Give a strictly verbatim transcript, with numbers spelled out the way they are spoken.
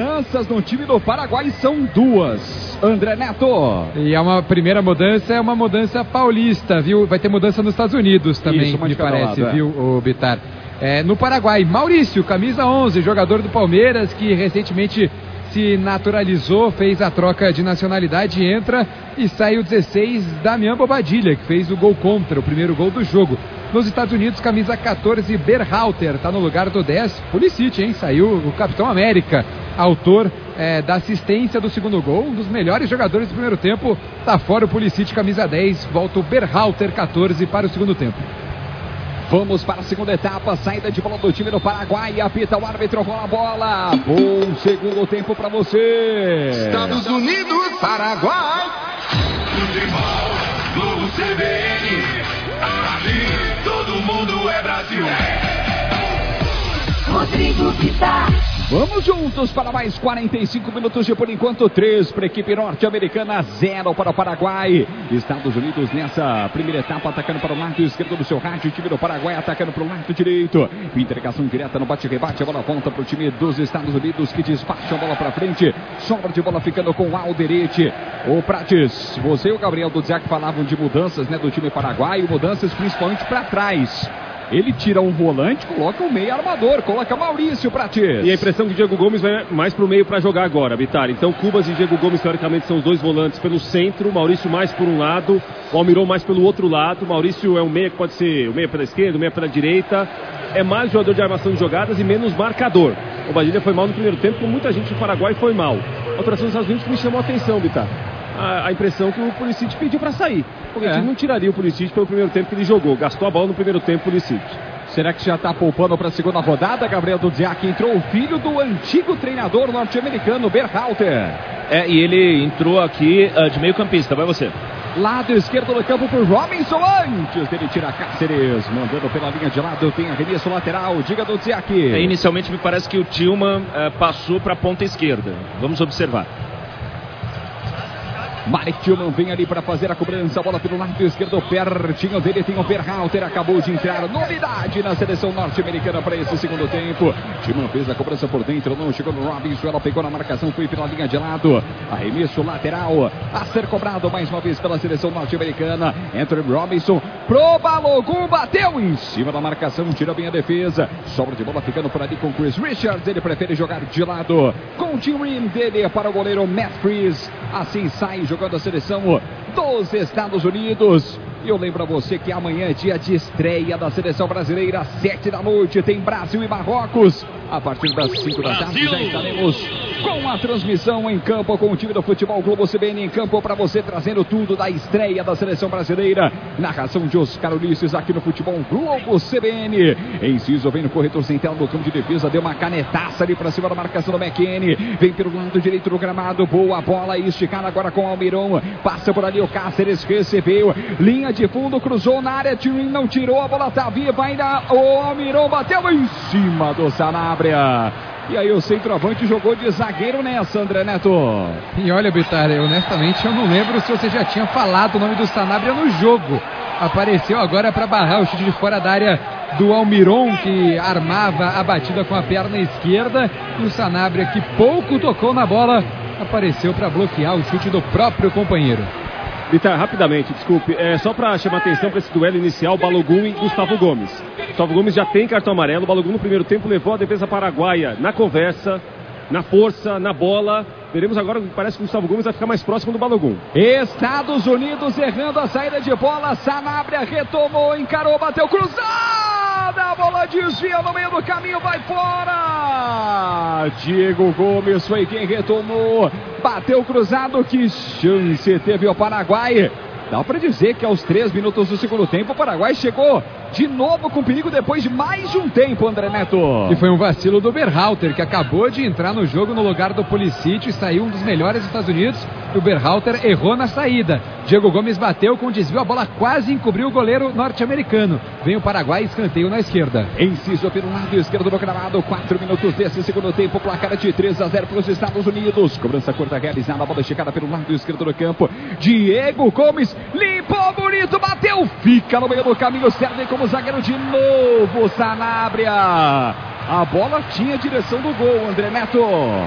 Mudanças no time do Paraguai são duas, André Neto. E é uma primeira mudança, é uma mudança paulista, viu? Vai ter mudança nos Estados Unidos também, Isso, me parece, lado, viu, é. o Bitar? É, no Paraguai, Maurício, camisa onze, jogador do Palmeiras, que recentemente se naturalizou, fez a troca de nacionalidade, entra e sai o dezesseis, Damian Bobadilla, que fez o gol contra, o primeiro gol do jogo. Nos Estados Unidos, camisa quatorze, Berhalter, está no lugar do dez, Pulisic, hein? Saiu o Capitão América, autor é, da assistência do segundo gol, um dos melhores jogadores do primeiro tempo, tá fora o Pulisic, camisa dez, volta o Berhalter, quatorze, para o segundo tempo. Vamos para a segunda etapa, saída de bola do time do Paraguai, apita o árbitro, rola a bola, bom segundo tempo para você. Estados Unidos, Paraguai. Futebol, Globo C B N, aqui todo mundo é Brasil. Rodrigo Bitar. Vamos juntos para mais quarenta e cinco minutos de por enquanto, três para a equipe norte-americana, zero para o Paraguai. Estados Unidos nessa primeira etapa atacando para o lado esquerdo do seu rádio, o time do Paraguai atacando para o lado direito. Entregação direta no bate-rebate, a bola volta para o time dos Estados Unidos que despacha a bola para frente. Sobra de bola ficando com o Alderete. O Prates, você e o Gabriel do Dziak falavam de mudanças, né, do time paraguaio, mudanças principalmente para trás. Ele tira um volante, coloca um meio armador, coloca Maurício Prates. E a impressão que o Diego Gomes vai mais pro meio para jogar agora, Bitar. Então Cubas e Diego Gomes teoricamente são os dois volantes pelo centro, Maurício mais por um lado, o Almiron mais pelo outro lado. Maurício é um meia que pode ser o meia pela esquerda, o meia pela direita. É mais jogador de armação de jogadas e menos marcador. O Badilha foi mal no primeiro tempo, como muita gente do Paraguai foi mal. A alteração dos Estados Unidos que me chamou a atenção, Bitar. A, a impressão que o Pulisic pediu para sair. Porque é. não tiraria o Pulisic pelo primeiro tempo que ele jogou. Gastou a bola no primeiro tempo, Pulisic. Será que já está poupando para a segunda rodada? Gabriel do Dziak, entrou o filho do antigo treinador norte-americano, Berhalter. É, e ele entrou aqui uh, de meio campista, vai você. Lado esquerdo do campo para o Robinson, antes dele tirar Cáceres, mandando pela linha de lado, tem arremesso lateral, diga do Dziak. É, inicialmente me parece que o Tillman uh, passou para a ponta esquerda, vamos observar. Marek Tillman vem ali para fazer a cobrança, a bola pelo lado esquerdo, pertinho dele tem o Berhalter, acabou de entrar, novidade na seleção norte-americana para esse segundo tempo. Tillman fez a cobrança por dentro, não chegou no Robinson, ela pegou na marcação, foi pela linha de lado, arremesso lateral, a ser cobrado mais uma vez pela seleção norte-americana. Anthony Robinson pro Balogun, bateu em cima da marcação, tira bem a defesa, sobra de bola ficando por ali com Chris Richards, ele prefere jogar de lado, com o team rim dele para o goleiro Matt Freese, assim sai jogando a seleção dos Estados Unidos. E eu lembro a você que amanhã é dia de estreia da seleção brasileira, sete da noite, tem Brasil e Marrocos. A partir das cinco da tarde já estaremos com a transmissão em campo com o time do Futebol Globo C B N em campo para você, trazendo tudo da estreia da seleção brasileira. Narração de Oscar Ulisses aqui no Futebol Globo C B N. Enciso vem no corredor central do campo de defesa, deu uma canetaça ali para cima da marcação do McKennie. Vem pelo lado direito do gramado, boa bola esticada agora com o Almiron. Passa por ali o Cáceres, recebeu, linha de fundo, cruzou na área, Tirin não tirou, a bola tá viva ainda, o Almiron bateu em cima do Sanabria. E aí o centroavante jogou de zagueiro nessa, André Neto. E olha, Bitar, honestamente eu não lembro se você já tinha falado o nome do Sanabria no jogo. Apareceu agora para barrar o chute de fora da área do Almiron, que armava a batida com a perna esquerda. E o Sanabria, que pouco tocou na bola, apareceu para bloquear o chute do próprio companheiro. Bitar, rapidamente, desculpe, é só para chamar atenção para esse duelo inicial, Balogun e Gustavo Gomes. Gustavo Gomes já tem cartão amarelo, Balogun no primeiro tempo levou a defesa paraguaia na conversa, na força, na bola. Veremos agora, parece que o Gustavo Gomes vai ficar mais próximo do Balogun. Estados Unidos errando a saída de bola, Sanabria retomou, encarou, bateu cruzada, a bola desvia no meio do caminho, vai fora. Diego Gomes foi quem retomou, bateu cruzado, que chance teve o Paraguai. Dá para dizer que aos três minutos do segundo tempo o Paraguai chegou de novo com perigo depois de mais de um tempo, André Neto. E foi um vacilo do Berhalter, que acabou de entrar no jogo no lugar do Pulisic e saiu um dos melhores dos Estados Unidos. E o Berhalter errou na saída. Diego Gomes bateu com desvio, a bola quase encobriu o goleiro norte-americano. Vem o Paraguai, escanteio na esquerda. Enciso pelo lado esquerdo do gramado, quatro minutos desse segundo tempo, placar de três a zero para os Estados Unidos. Cobrança curta realizada, a bola esticada pelo lado esquerdo do campo. Diego Gomes limpou bonito, bateu, fica no meio do caminho, serve como zagueiro de novo, Sanabria. A bola tinha direção do gol, André Neto.